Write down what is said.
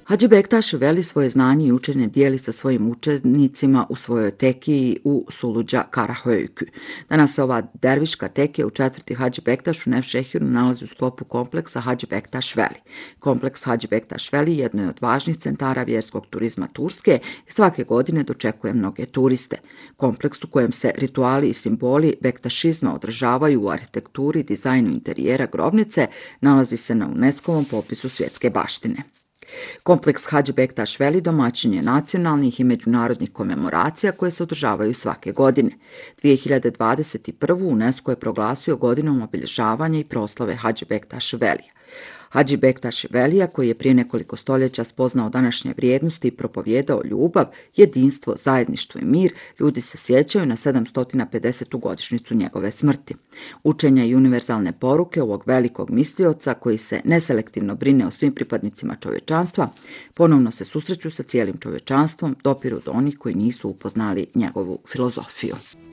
Hadži Bektaš Veli svoje znanje i učenje dijeli sa svojim učenicima u svojoj tekiji u Suluđa Karahoykü. Danas se ova derviška tekija u četvrti Hadži Bektaš u Nevšehiru nalazi u sklopu kompleksa Hadži Bektaš Veli. Kompleks Hadži Bektaš Veli jedno je od važnih centara vjerskog turizma Turske i svake godine dočekuje mnoge turiste. Kompleks u kojem se rituali i simboli bektašizma održavaju u arhitekturi i dizajnu interijera grobnice nalazi se na UNESCO-vom popisu svjetske baštine. Kompleks Hadži Bektaš Veli domaćin je nacionalnih i međunarodnih komemoracija koje se održavaju svake godine. 2021. UNESCO je proglasio godinom obilježavanja i proslave Hadži Bektaš Velija. Hadži Bektaš Velija, koji je prije nekoliko stoljeća spoznao današnje vrijednosti i propovijedao ljubav, jedinstvo, zajedništvo i mir, ljudi se sjećaju na 750. godišnjicu njegove smrti. Učenja i univerzalne poruke ovog velikog mislioca, koji se neselektivno brine o svim pripadnicima čovječanstva, ponovno se susreću sa cijelim čovječanstvom, dopiru do onih koji nisu upoznali njegovu filozofiju.